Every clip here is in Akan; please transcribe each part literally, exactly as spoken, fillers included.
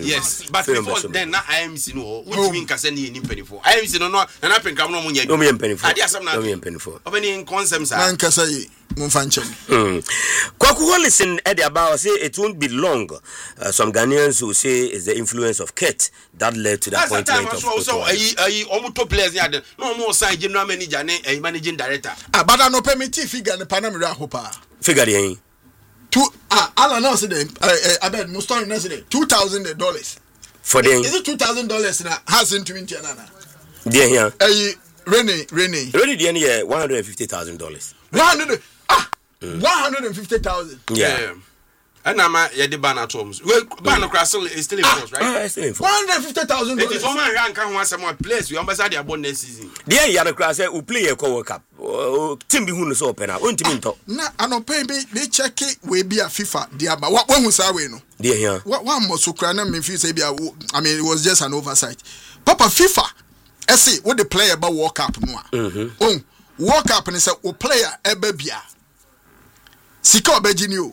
Yes, but before then na I M C no which mean ka say ni ni penifo. I M C no no na na penkam no mo nya. No me penifo. Ade asam na. No me penifo. Obeni in concepts are. Man ka say mo fanchem. Mm. Kwaku listen Eddie about say it won't be long. Uh, some Ghanaians who say it's the influence of Kate that led to the That's appointment of so so ayi ayi omo top players ya de. No mo sign general manager ne ayi managing director. Ah but I no permit figure ne panamira hopa. Figure dey. Two ah all now say them I bet most story now say two thousand dollars. For them. Is it two thousand dollars na has in twenty nana. There here. Ayi Rene Rene. Rene the year one hundred fifty thousand dollars. one hundred ah mm. one hundred fifty thousand. Yeah. yeah. And I'm a yeah the ban at homes. Well, ban across is still in force, right? Ah, still in force. one hundred fifty thousand dollars. It is one man rank can want some place. We ambassador the abon next season. The year the class say we play a World Cup. Team be who no so open up. Won team talk. Na anope be be check it we be a FIFA dia ba. When who say we no? The here. One more so cry na me feel say be I mean it was just an oversight. Papa FIFA I say what the player about World Cup no. Mhm. Oh, World Cup ni say o player ebe bia. Sika obeji ni o.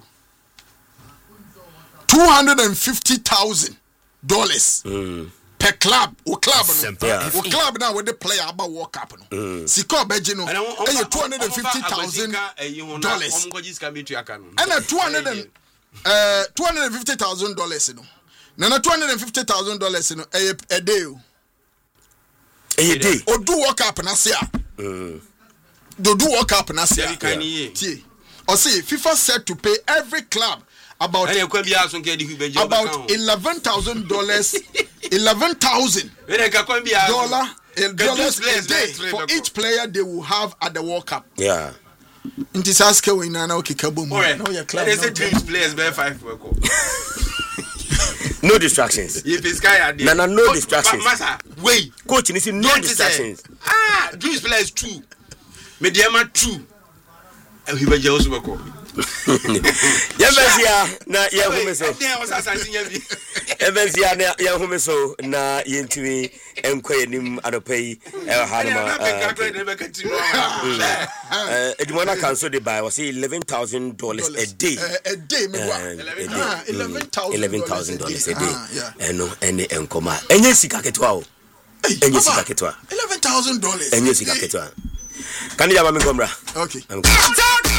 two hundred fifty thousand dollars mm. per club or club no yeah. or club now with the player about World Cup no mm. Sika obeji no e two hundred fifty thousand dollars and a two hundred and uh two hundred fifty thousand dollars no na two hundred fifty thousand dollars no e a day a day o do World Cup na sia mm do do World Cup na sia tie or say FIFA said to pay every club about about eleven thousand dollars eleven thousand dollar dollars a day for each player they will have at the World Cup. Yeah. Inti saske we na na okikabo mu. No your club. They say dreams players be five World Cup. No distractions. If it's guy at no no no distractions. Masa, wait. Coach ni say no distractions. Ah, dreams players two. Mediama two. He be just World Cup. Yebensia na yehumeso. Yebensia na yehumeso na yentumi enkwa nim adopai e hanuma. Eh edumana cancel the buy was eleven thousand dollars a day. A day me wa. eleven thousand dollars a day. Eno ene enkoma. Enye sika ketwa o. Enye sika ketwa. eleven thousand dollars. Enye sika ketwa. Can you have me komra? Okay.